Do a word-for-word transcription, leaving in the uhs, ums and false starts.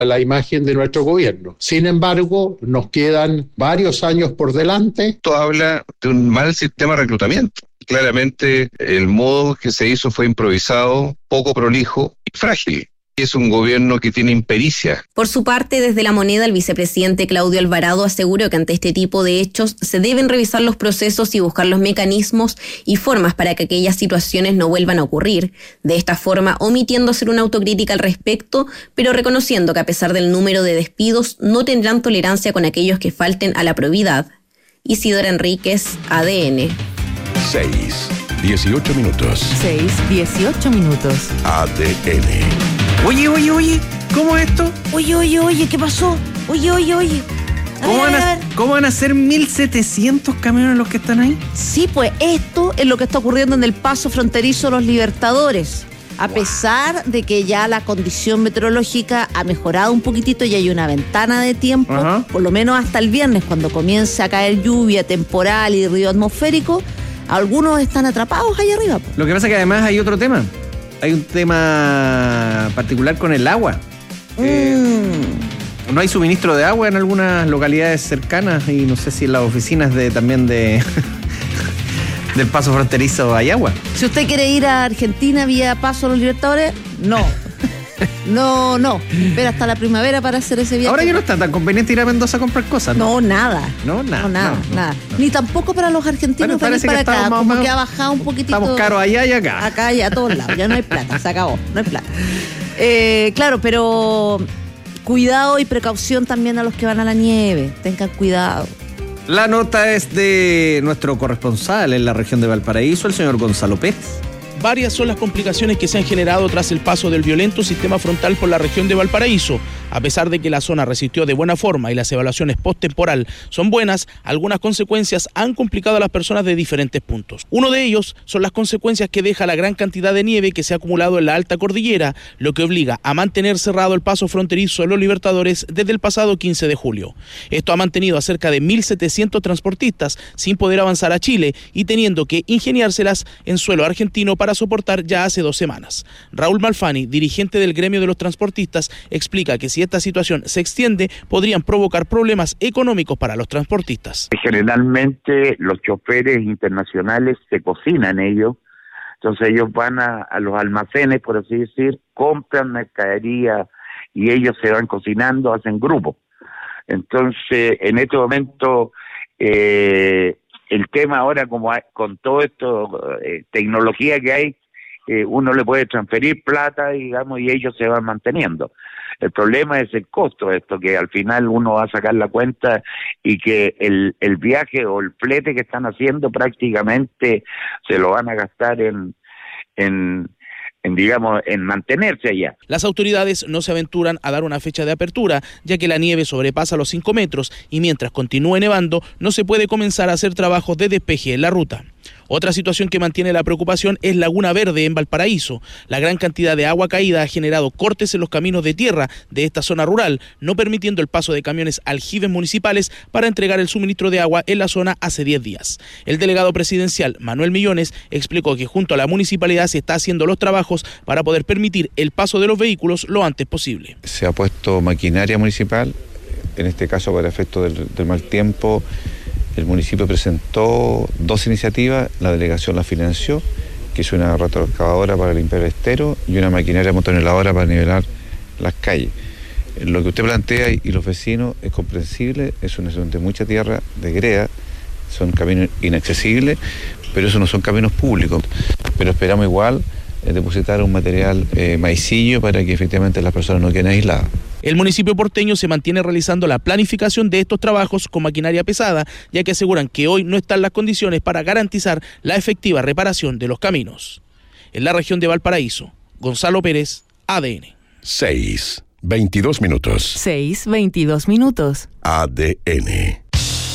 la imagen de nuestro gobierno. Sin embargo, nos quedan varios años por delante. Esto habla de un mal sistema de reclutamiento. Claramente el modo que se hizo fue improvisado, poco prolijo y frágil. Es un gobierno que tiene impericia. Por su parte, desde La Moneda, el vicepresidente Claudio Alvarado aseguró que ante este tipo de hechos se deben revisar los procesos y buscar los mecanismos y formas para que aquellas situaciones no vuelvan a ocurrir. De esta forma, omitiendo hacer una autocrítica al respecto, pero reconociendo que a pesar del número de despidos, no tendrán tolerancia con aquellos que falten a la probidad. Isidora Enríquez, A D N. seis, dieciocho minutos. seis, dieciocho minutos. A D N. Oye, oye, oye, ¿cómo es esto? Oye, oye, oye, ¿qué pasó? Oye, oye, oye. A ¿Cómo ver, van, a a, ver. ¿Cómo van a ser mil setecientos camiones los que están ahí? Sí, pues esto es lo que está ocurriendo en el paso fronterizo de los Libertadores. A wow. pesar de que ya la condición meteorológica ha mejorado un poquitito y hay una ventana de tiempo, Ajá. por lo menos hasta el viernes, cuando comience a caer lluvia temporal y río atmosférico, algunos están atrapados ahí arriba. Lo que pasa es que además hay otro tema. Hay un tema particular con el agua. Mm. Eh, no hay suministro de agua en algunas localidades cercanas y no sé si en las oficinas de también de del paso fronterizo hay agua. Si usted quiere ir a Argentina vía Paso a los Libertadores, no. No, no. Espera hasta la primavera para hacer ese viaje. Ahora ya no está tan conveniente ir a Mendoza a comprar cosas, ¿no? No, nada. No, nada. No, nada, no, nada. No, no. Ni tampoco para los argentinos bueno, venir para que acá. Como más, que ha bajado un poquitito. Estamos caros allá y acá. Acá y a todos lados. Ya no hay plata. Se acabó. No hay plata. Eh, claro, pero cuidado y precaución también a los que van a la nieve. Tengan cuidado. La nota es de nuestro corresponsal en la región de Valparaíso, el señor Gonzalo Pérez. Varias son las complicaciones que se han generado tras el paso del violento sistema frontal por la región de Valparaíso. A pesar de que la zona resistió de buena forma y las evaluaciones post-temporal son buenas, algunas consecuencias han complicado a las personas de diferentes puntos. Uno de ellos son las consecuencias que deja la gran cantidad de nieve que se ha acumulado en la alta cordillera, lo que obliga a mantener cerrado el paso fronterizo de los Libertadores desde el pasado quince de julio. Esto ha mantenido a cerca de mil setecientos transportistas sin poder avanzar a Chile y teniendo que ingeniárselas en suelo argentino para soportar ya hace dos semanas. Raúl Malfani, dirigente del gremio de los transportistas, explica que si esta situación se extiende, podrían provocar problemas económicos para los transportistas. Generalmente los choferes internacionales se cocinan ellos, entonces ellos van a, a los almacenes, por así decir, compran mercadería y ellos se van cocinando, hacen grupos. Entonces, en este momento, eh, el tema ahora, como hay, con todo esto, eh, tecnología que hay, eh, uno le puede transferir plata, digamos, y ellos se van manteniendo. El problema es el costo de esto, que al final uno va a sacar la cuenta y que el, el viaje o el flete que están haciendo prácticamente se lo van a gastar en, en, en digamos, en mantenerse allá. Las autoridades no se aventuran a dar una fecha de apertura, ya que la nieve sobrepasa los cinco metros y mientras continúe nevando no se puede comenzar a hacer trabajos de despeje en la ruta. Otra situación que mantiene la preocupación es Laguna Verde en Valparaíso. La gran cantidad de agua caída ha generado cortes en los caminos de tierra de esta zona rural, no permitiendo el paso de camiones aljibes municipales para entregar el suministro de agua en la zona hace diez días. El delegado presidencial, Manuel Millones, explicó que junto a la municipalidad se está haciendo los trabajos para poder permitir el paso de los vehículos lo antes posible. Se ha puesto maquinaria municipal, en este caso para efecto del, del mal tiempo. El municipio presentó dos iniciativas, la delegación la financió, que es una retroexcavadora para limpiar el estero y una maquinaria motoneladora para nivelar las calles. Lo que usted plantea y los vecinos es comprensible, es una zona de mucha tierra, de greda, son caminos inaccesibles, pero esos no son caminos públicos. Pero esperamos igual eh, depositar un material eh, maicillo para que efectivamente las personas no queden aisladas. El municipio porteño se mantiene realizando la planificación de estos trabajos con maquinaria pesada, ya que aseguran que hoy no están las condiciones para garantizar la efectiva reparación de los caminos. En la región de Valparaíso, Gonzalo Pérez, A D N. seis, veintidós minutos. seis, veintidós minutos. A D N.